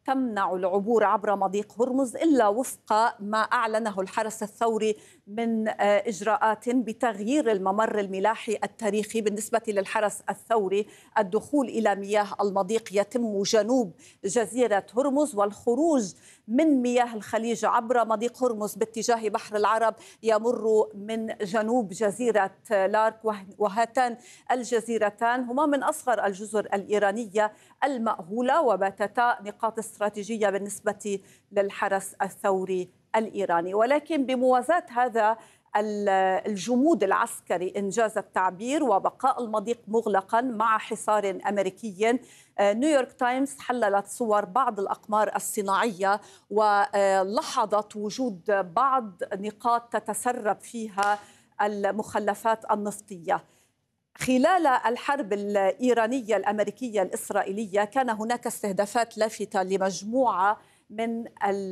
تمنع العبور عبر مضيق هرمز إلا وفق ما أعلنه الحرس الثوري من إجراءات بتغيير الممر الملاحي التاريخي. بالنسبة للحرس الثوري، الدخول إلى مياه المضيق يتم جنوب جزيرة هرمز، والخروج من مياه الخليج عبر مضيق هرمز باتجاه بحر العرب يمر من جنوب جزيرة لارك. وهاتان الجزيرتان هما من أصغر الجزر الإيرانية المأهولة، وباتتا نقاط استراتيجية بالنسبة للحرس الثوري الإيراني. ولكن بموازاة هذا الجمود العسكري إنجاز التعبير وبقاء المضيق مغلقا مع حصار أمريكي، نيويورك تايمز حللت صور بعض الأقمار الصناعية ولاحظت وجود بعض نقاط تتسرب فيها المخلفات النفطية. خلال الحرب الإيرانية الأمريكية الإسرائيلية كان هناك استهدافات لافتة لمجموعة من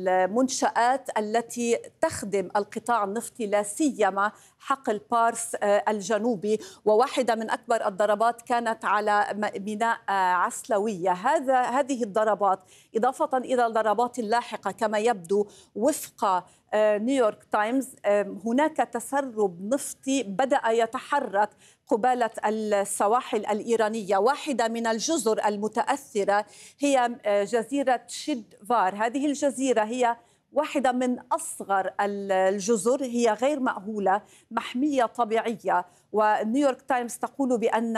المنشآت التي تخدم القطاع النفطي، لا سيما حقل بارس الجنوبي، وواحدة من أكبر الضربات كانت على ميناء عسلوية. هذه الضربات إضافة إلى الضربات اللاحقة كما يبدو وفق نيويورك تايمز هناك تسرب نفطي بدأ يتحرك قبالة السواحل الإيرانية. واحدة من الجزر المتأثرة هي جزيرة شدفار. هذه الجزيرة هي واحدة من أصغر الجزر، هي غير مأهولة، محمية طبيعية. ونيويورك تايمز تقول بأن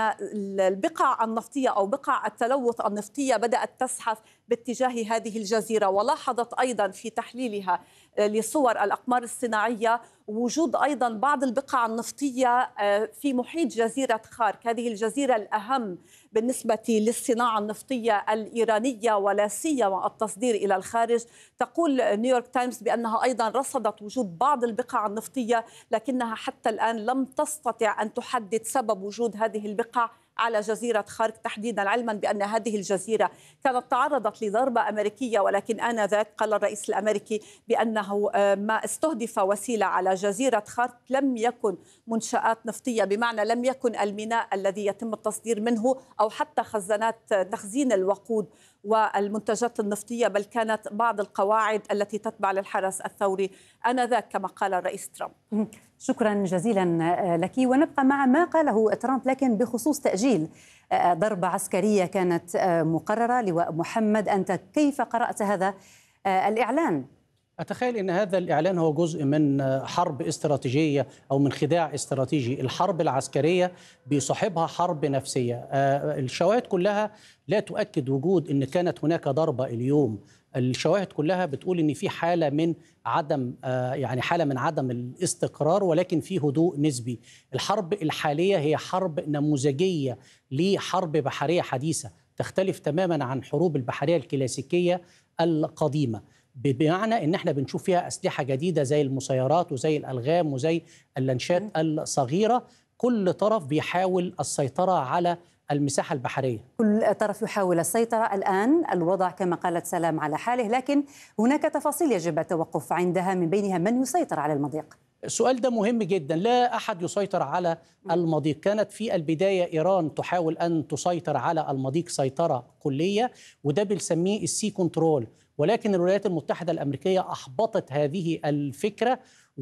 البقع النفطية أو بقع التلوث النفطية بدأت تزحف باتجاه هذه الجزيرة. ولاحظت أيضا في تحليلها لصور الأقمار الصناعية وجود أيضا بعض البقع النفطية في محيط جزيرة خارك، هذه الجزيرة الأهم بالنسبة للصناعة النفطية الإيرانية ولا سيما التصدير إلى الخارج. تقول نيويورك تايمز بأنها أيضا رصدت وجود بعض البقع النفطية، لكنها حتى الآن لم تستطع أن تحدد سبب وجود هذه البقع على جزيرة خارك تحديدا، علما بأن هذه الجزيرة كانت تعرضت لضربة أمريكية، ولكن آنذاك قال الرئيس الأمريكي بأنه ما استهدف وسيلة على جزيرة خارك لم يكن منشآت نفطية، بمعنى لم يكن الميناء الذي يتم التصدير منه أو حتى خزانات تخزين الوقود والمنتجات النفطية، بل كانت بعض القواعد التي تتبع للحرس الثوري آنذاك كما قال الرئيس ترامب. شكرا جزيلا لك. ونبقى مع ما قاله ترامب لكن بخصوص تأجيل ضربة عسكرية كانت مقررة. لواء محمد، أنت كيف قرأت هذا الإعلان؟ أتخيل أن هذا الإعلان هو جزء من حرب استراتيجية أو من خداع استراتيجي. الحرب العسكرية بيصاحبها حرب نفسية. الشواهد كلها لا تؤكد وجود أن كانت هناك ضربة اليوم. الشواهد كلها بتقول أن في حالة من عدم حالة من عدم الاستقرار، ولكن في هدوء نسبي. الحرب الحالية هي حرب نموذجية لحرب بحرية حديثة تختلف تماما عن حروب البحرية الكلاسيكية القديمة، بمعنى ان احنا بنشوف فيها اسلحه جديده زي المسيرات وزي الالغام وزي اللانشات الصغيره. كل طرف بيحاول السيطره على المساحه البحريه، كل طرف يحاول السيطره. الان الوضع كما قالت سلام على حاله، لكن هناك تفاصيل يجب التوقف عندها، من بينها من يسيطر على المضيق. السؤال ده مهم جدا. لا أحد يسيطر على المضيق. كانت في البداية إيران تحاول أن تسيطر على المضيق سيطرة كلية، وده بنسميه السي كنترول، ولكن الولايات المتحدة الأمريكية أحبطت هذه الفكرة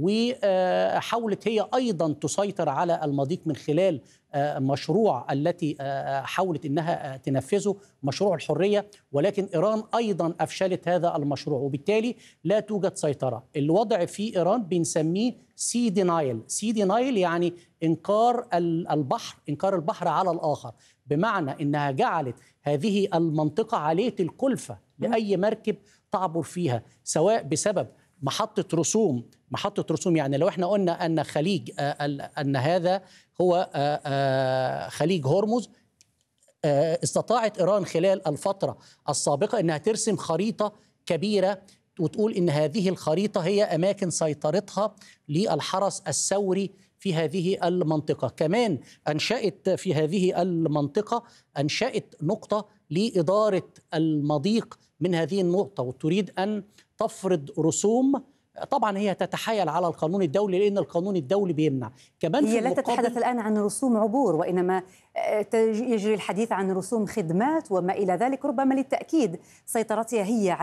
وحاولت هي أيضا تسيطر على المضيق من خلال مشروع التي حاولت أنها تنفذه، مشروع الحرية، ولكن إيران أيضا أفشلت هذا المشروع، وبالتالي لا توجد سيطرة. الوضع في إيران بنسميه سي دينايل. سي دينايل يعني إنكار البحر على الآخر، بمعنى أنها جعلت هذه المنطقة عالية الكلفة لأي مركب تعبر فيها، سواء بسبب محطة رسوم. يعني لو احنا قلنا أن أن هذا هو خليج هرمز، استطاعت إيران خلال الفترة السابقة أنها ترسم خريطة كبيرة وتقول إن هذه الخريطة هي أماكن سيطرتها للحرس الثوري في هذه المنطقة. كمان أنشأت في هذه المنطقة نقطة لإدارة المضيق من هذه النقطة، وتريد أن تفرض رسوم. طبعا هي تتحايل على القانون الدولي لأن القانون الدولي بيمنع. كمان هي لا تتحدث الآن عن رسوم عبور، وإنما يجري الحديث عن رسوم خدمات وما إلى ذلك، ربما للتأكيد سيطرتها هي